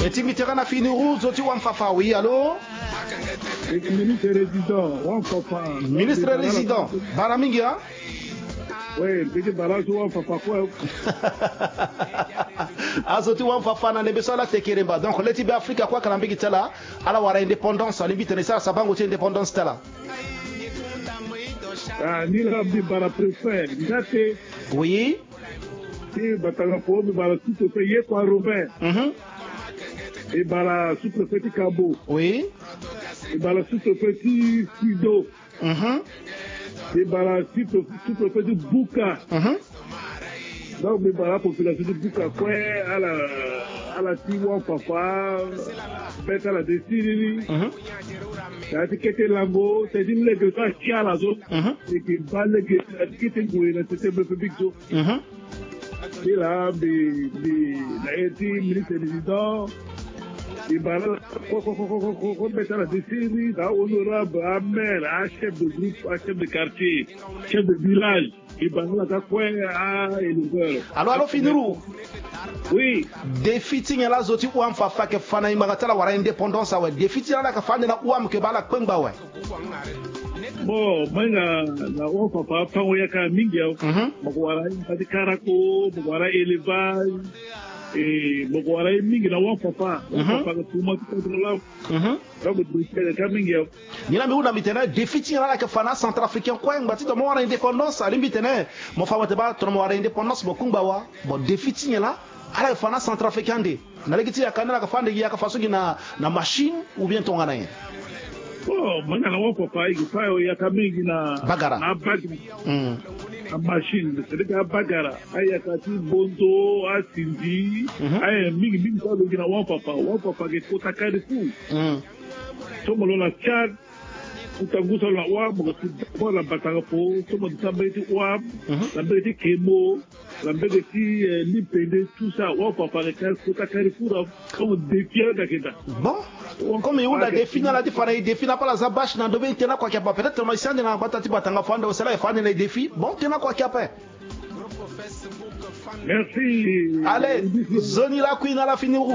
Eti mitirana fini rouge oti wamfafa oui allô. Ministre résident wamfafa. Ministre résident baramingia. Oui, bigi barazo wamfafa quoi. Azoti wamfafa na nebeso la tekeremba. Donc leti be Afrika kwa kana mbigi tela ala wara indépendance ali bitene sa sabango ti indépendance tela. Ah ni la bi bara préfet. Ngate. Oui. Si batanga po bi bara tout fait ye kwa Robert. Et bara sous-préfet Cabo. Oui. Et bara sous-préfet Sido. Et bara sous-préfet de Bouka. Donc mais bara population de Bouka quoi à la Tiwa papa bête à la décider. Ça dit que Lango, c'est une lègue ça qui a la zone et qui va lègue qui était goué dans cette public zo. Et là la été ministre résident et bara quoi bête à la décider là honorable maire, chef de groupe, chef de quartier, chef de village et bara la quoi à éleveur. Alors Finirou. Oui. Défi tingela zoti uam fafa ke fana imagatala wara indépendance awe. Défi tingela ka fana na uam ke bala kwengba we. Bon, manga na uam fafa pango yaka mingi yao. Mwara impati karako, mwara élevage, et mwara mingi na uam fafa. Uam fafa ke tuma kontrola. Donc défi yaka mingi yao. Nina mi una mitene défi tingela ke fana centrafricain kwengba tito mo wara indépendance ali mitene mo fa wateba to mo wara indépendance bo kungba wa. Bon défi tingela ala fana centrafricain de na legiti ya kanela ka fande ya ka fasogi na machine ou bien tongana yen. Oh manga na uam fafa igi fayo yaka mingi na bagara na bagara. A machine c'est que bagara ayaka ti bondo asindi ay mingi sa do gina uam fafa ke kota karifu. Somo la Tchad utangusa la uam ko la batanga po somo disambeti uam la beti kemo la beti lipende tout ça uam fafa ke kota karifu comme défi dakeda. Bon, comme il y a des finales à différents défis, n'a pas la zabache, n'a devait tenir quoi qu'il y a pas. Peut-être que si on a battu batanga fond, c'est là il faut les défis. Bon, tenir quoi qu'il y a pas. Merci. Allez, Zoni la Queen à la fin.